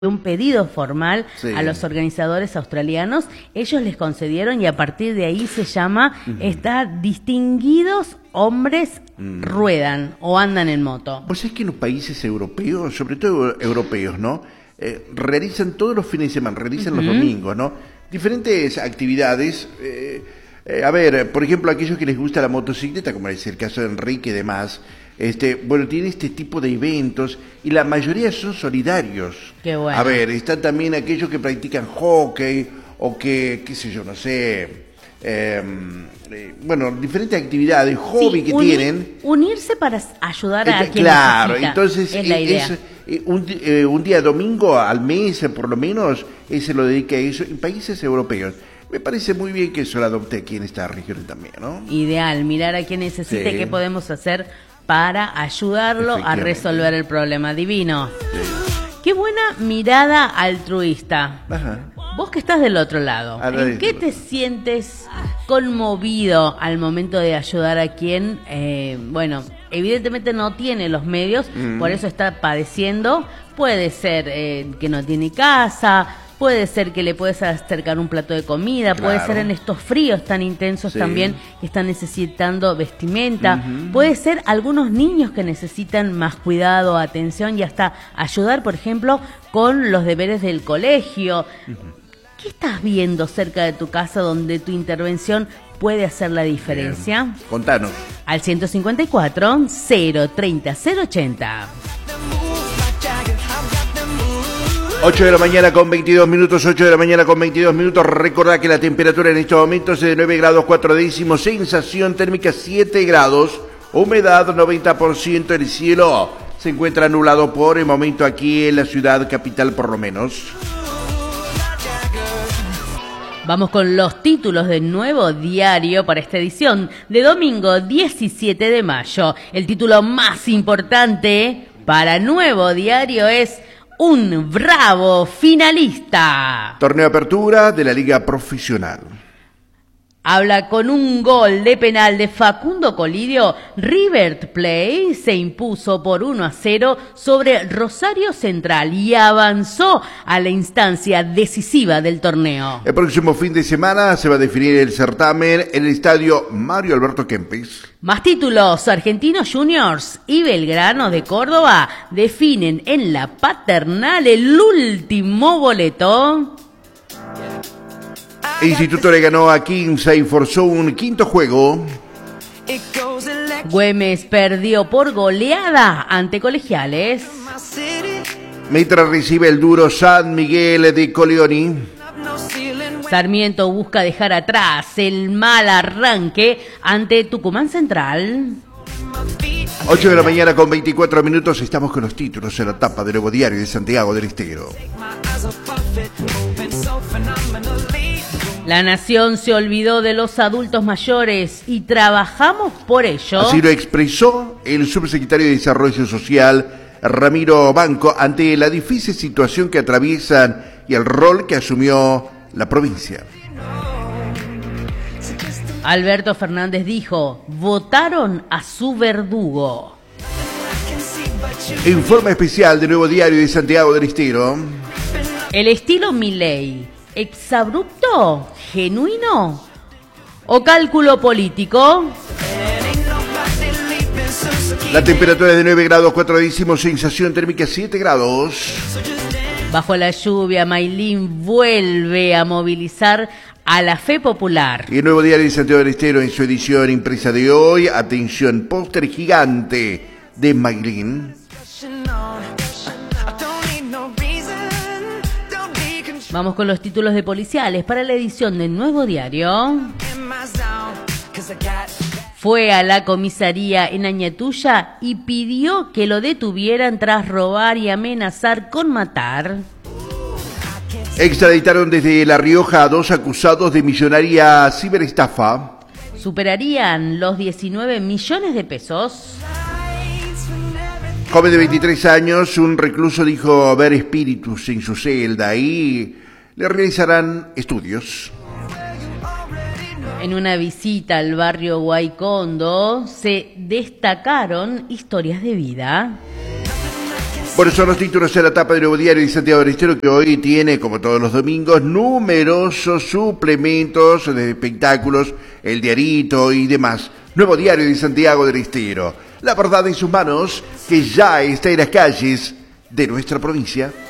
un pedido formal Sí. a los organizadores australianos, ellos les concedieron y a partir de ahí se llama distinguidos hombres ruedan o andan en moto. Pues es que en los países europeos, sobre todo europeos, ¿no? Realizan todos los fines de semana, realizan los domingos, ¿no? Diferentes actividades. A ver, por ejemplo, aquellos que les gusta la motocicleta, como es el caso de Enrique y demás, bueno, tiene este tipo de eventos y la mayoría son solidarios. Qué bueno. A ver, están también aquellos que practican hockey o que, qué sé yo, no sé, bueno, diferentes actividades, hobby que tienen. Unirse para ayudar a quien Claro, necesita, entonces es la idea. un día domingo al mes, por lo menos, se lo dedica a eso en países europeos. Me parece muy bien que eso lo adopte aquí en esta región también, ¿no? Ideal, mirar a quien necesite, Sí. qué podemos hacer para ayudarlo a Efectivamente. resolver el problema. Divino. Sí. Qué buena mirada altruista. Ajá. Vos que estás del otro lado, ¿en qué te sientes conmovido al momento de ayudar a quien, bueno, evidentemente no tiene los medios, por eso está padeciendo? Puede ser que no tiene casa, puede ser que le puedes acercar un plato de comida, puede Claro. ser en estos fríos tan intensos Sí. también que están necesitando vestimenta, puede ser algunos niños que necesitan más cuidado, atención y hasta ayudar, por ejemplo, con los deberes del colegio. ¿Qué estás viendo cerca de tu casa donde tu intervención puede hacer la diferencia? Bien. Contanos. Al 154 030 080. 8 de la mañana con 22 minutos, 8 de la mañana con 22 minutos. Recordá que la temperatura en estos momentos es de 9 grados 4 décimos, sensación térmica 7 grados, humedad 90%, el cielo se encuentra nublado por el momento aquí en la ciudad capital por lo menos. Vamos con los títulos del Nuevo Diario para esta edición de domingo 17 de mayo. El título más importante para Nuevo Diario es un bravo finalista. Torneo Apertura de la Liga Profesional. Habla con un gol de penal de Facundo Colidio, River Plate se impuso por 1-0 sobre Rosario Central y avanzó a la instancia decisiva del torneo. El próximo fin de semana se va a definir el certamen en el estadio Mario Alberto Kempes. Más títulos, Argentinos Juniors y Belgrano de Córdoba definen en la Paternal el último boleto. El Instituto le ganó a Quimsa y forzó un quinto juego. Güemes perdió por goleada ante Colegiales. Mitra recibe el duro San Miguel de Coleoni. Sarmiento busca dejar atrás el mal arranque ante Tucumán Central. 8 de la mañana con 24 minutos, estamos con los títulos en la tapa del Nuevo Diario de Santiago del Estero. La nación se olvidó de los adultos mayores y trabajamos por ello. Así lo expresó el subsecretario de Desarrollo Social, Ramiro Banco, ante la difícil situación que atraviesan y el rol que asumió la provincia. Alberto Fernández dijo, votaron a su verdugo. Informe especial del Nuevo Diario de Santiago del Estero. El estilo Milei, ¿exabrupto, genuino o cálculo político? La temperatura es de 9 grados 4 décimos, sensación térmica 7 grados. Bajo la lluvia, Mailín vuelve a movilizar a la fe popular. Y el Nuevo Diario de Santiago del Estero en su edición impresa de hoy, atención, póster gigante de Mailín. Vamos con los títulos de policiales para la edición del Nuevo Diario. Fue a la comisaría en Añatuya y pidió que lo detuvieran tras robar y amenazar con matar. Extraditaron desde La Rioja a 2 acusados de millonaria ciberestafa. Superarían los 19 millones de pesos. Joven de 23 años, un recluso dijo ver espíritus en su celda y le realizarán estudios. En una visita al barrio Guaycondo se destacaron historias de vida. Bueno, son los títulos de la tapa del Nuevo Diario de Santiago del Estero, que hoy tiene, como todos los domingos, numerosos suplementos de espectáculos, el diarito y demás. Nuevo Diario de Santiago del Estero. La verdad en sus manos, que ya está en las calles de nuestra provincia.